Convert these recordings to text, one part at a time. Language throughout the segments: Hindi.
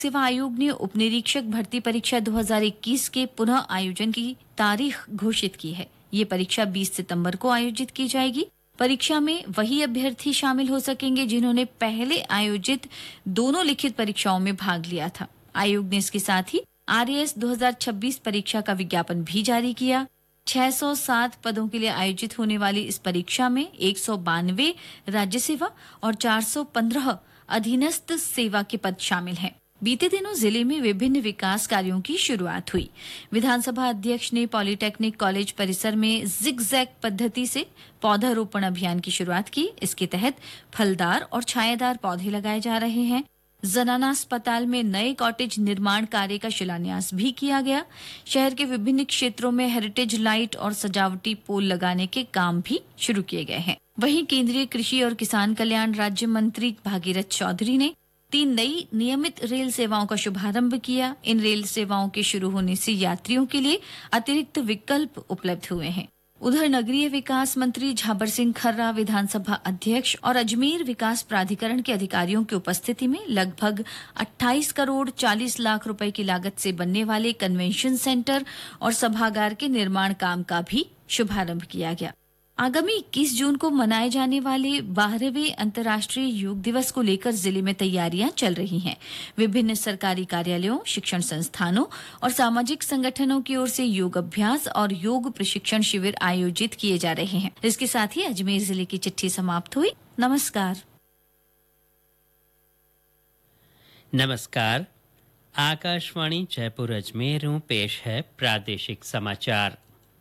सेवा आयोग ने उपनिरीक्षक भर्ती परीक्षा 2021 के पुनः आयोजन की तारीख घोषित की है। ये परीक्षा 20 सितंबर को आयोजित की जाएगी। परीक्षा में वही अभ्यर्थी शामिल हो सकेंगे जिन्होंने पहले आयोजित दोनों लिखित परीक्षाओं में भाग लिया था। आयोग ने इसके साथ ही RAS 2026 परीक्षा का विज्ञापन भी जारी किया। 607 पदों के लिए आयोजित होने वाली इस परीक्षा में 192 राज्य सेवा और 415 अधीनस्थ सेवा के पद शामिल हैं। बीते दिनों जिले में विभिन्न विकास कार्यों की शुरुआत हुई। विधानसभा अध्यक्ष ने पॉलिटेक्निक कॉलेज परिसर में जिगजैग पद्धति से पौधारोपण अभियान की शुरुआत की। इसके तहत फलदार और छायादार पौधे लगाए जा रहे हैं। जनाना अस्पताल में नए कॉटेज निर्माण कार्य का शिलान्यास भी किया गया। शहर के विभिन्न क्षेत्रों में हेरिटेज लाइट और सजावटी पोल लगाने के काम भी शुरू किए गए हैं। वहीं केंद्रीय कृषि और किसान कल्याण राज्य मंत्री भागीरथ चौधरी ने 3 नई नियमित रेल सेवाओं का शुभारंभ किया। इन रेल सेवाओं के शुरू होने से यात्रियों के लिए अतिरिक्त विकल्प उपलब्ध हुए हैं। उधर नगरीय विकास मंत्री झाबर सिंह खर्रा, विधानसभा अध्यक्ष और अजमेर विकास प्राधिकरण के अधिकारियों की उपस्थिति में लगभग 28 करोड़ 40 लाख रुपए की लागत से बनने वाले कन्वेंशन सेंटर और सभागार के निर्माण काम का भी शुभारंभ किया गया। आगामी 21 जून को मनाए जाने वाले 12वें अंतर्राष्ट्रीय योग दिवस को लेकर जिले में तैयारियां चल रही हैं। विभिन्न सरकारी कार्यालयों, शिक्षण संस्थानों और सामाजिक संगठनों की ओर से योग अभ्यास और योग प्रशिक्षण शिविर आयोजित किए जा रहे हैं। इसके साथ ही अजमेर जिले की चिट्ठी समाप्त हुई। नमस्कार। नमस्कार। आकाशवाणी जयपुर अजमेर पेश है प्रादेशिक समाचार।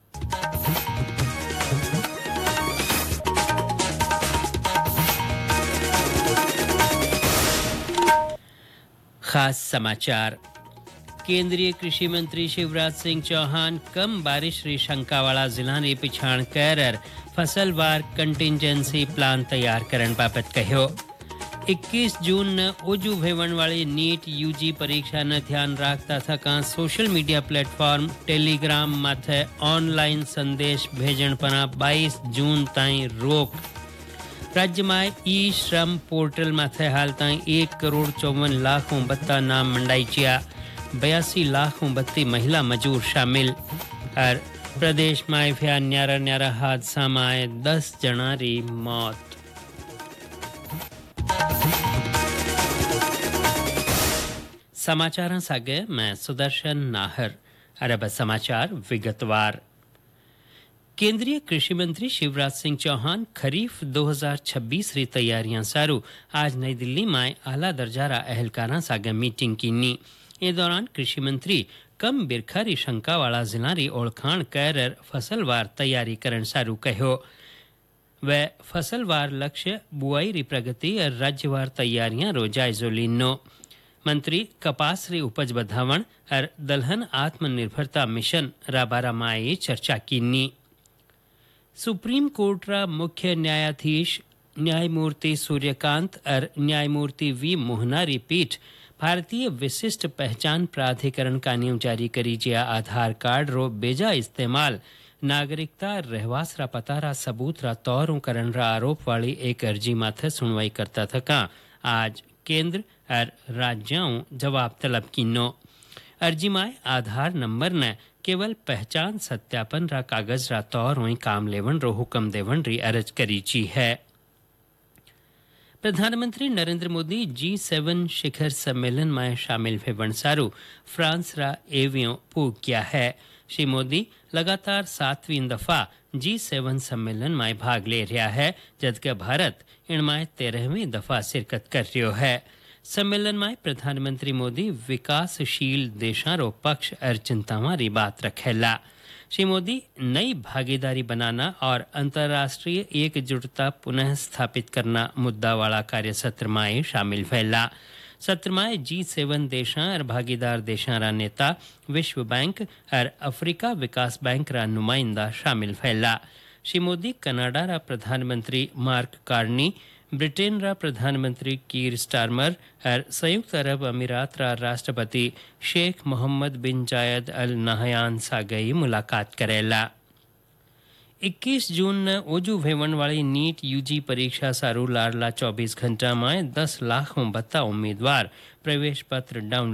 खास समाचार। केंद्रीय कृषि मंत्री शिवराज सिंह चौहान कम बारिश री शंकावाला जिला ने पिछाण कर फसलवार कंटिजेंसी प्लान तैयार करने बाबत कहो। 21 जून न ओजू भेवण वाली नीट UG परीक्षा न ध्यान राखता थका सोशल मीडिया प्लेटफॉर्म टेलीग्राम माथे ऑनलाइन संदेश भेजण पर 22 जून ताई रोक। राज्य में ई-श्रम पोर्टल माथे हाल ताई 1 करोड़ 54 लाख बत्ता नाम मंडाईचिया। 82 लाख बत्ती महिला मजूर शामिल। और प्रदेश में भया न्यारा न्यारा हादसा में 10 जना री मौत। समाचार सागे मैं सुदर्शन नाहर। अरब समाचार विगतवार। केंद्रीय कृषि मंत्री शिवराज सिंह चौहान खरीफ 2026 री तैयारियां सारू आज नई दिल्ली में आला दर्जारा अहलकारा सागे मीटिंग कीनी। इस दौरान कृषि मंत्री कम बिरखा री शंका वाला जिला री ओळखाण कर फसलवार तैयारी करण सारू कहो। व फसलवार लक्ष्य बुआई री प्रगति और राज्यवार तैयारियां रो जायजो लीनो। मंत्री कपास री उपज बढ़ावण और दलहन आत्मनिर्भरता मिशन राबारा माए चर्चा कीनी। सुप्रीम कोर्ट रा मुख्य न्यायाधीश न्यायमूर्ति सूर्यकांत और न्यायमूर्ति V मोहनारी पीठ भारतीय विशिष्ट पहचान प्राधिकरण कानून जारी करी जिया आधार कार्ड रो बेजा इस्तेमाल नागरिकता रहवासरा पतारा सबूत रा तौरों करण रा आरोप वाली एक अर्जी माथे सुनवाई करता थका आज केंद्र और राज्यों जवाब तलब कीनो। अर्जी में आधार नंबर न केवल पहचान सत्यापन रा कागज रा तौर होई काम लेवन रो हुक्म देवन री अर्ज करी ची है। प्रधानमंत्री नरेंद्र मोदी G7 शिखर सम्मेलन में शामिल भेवण सारू फ्रांस रा एवियों पूग किया है। श्री मोदी लगातार 7वीं दफा G7 सम्मेलन में भाग ले रहा है, जबकि भारत इनमें 13वीं दफा शिरकत कर रहा है। सम्मेलन में प्रधानमंत्री मोदी विकासशील देशों रो पक्ष और चिंतावां री बात रखेला। श्री मोदी नई भागीदारी बनाना और अंतर्राष्ट्रीय एकजुटता पुनः स्थापित करना मुद्दा वाला कार्य सत्र में शामिल भैला। सत्र में G7 देशों और भागीदार देशों रा नेता, विश्व बैंक और अफ्रीका विकास बैंक रा नुमाइंदा शामिल भैला। श्री मोदी कनाडा रा प्रधानमंत्री मार्क कार्नी, ब्रिटेन रा प्रधानमंत्री कीर स्टारमर और संयुक्त अरब अमीरात रा राष्ट्रपति शेख मोहम्मद बिन जायद अल नहयान सागई मुलाकात करेला। 21 जून न ओजू भेवण वाली नीट UG परीक्षा सारू लाडला 24 घंटा में 10 लाख बत्ता उम्मीदवार प्रवेश पत्र डाउनलोड